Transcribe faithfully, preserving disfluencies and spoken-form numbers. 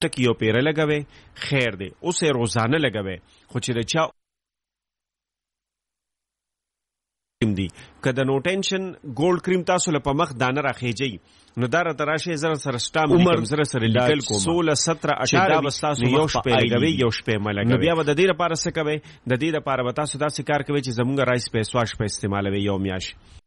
ټکی یو پیره لګوي خیر دی، اوس یې روزانه لګوي. خو چې د چا دی که د نو ټینشن ګولډ کریم تاسو له په مخ دانه راخېجئ نو دا راته راشئ زره سره سټام لیکم زره سره لیکل کوم سوله ستره اټاره بس تاسو یو شپې لګوي یو شپې مه لګوي. نو بیا به د دې لپاره څه کوئ؟ د دې لپاره به تاسو داسې کار کوئ چې زمونږ رایس پیسوا شپه استعمالوي یو میاشت.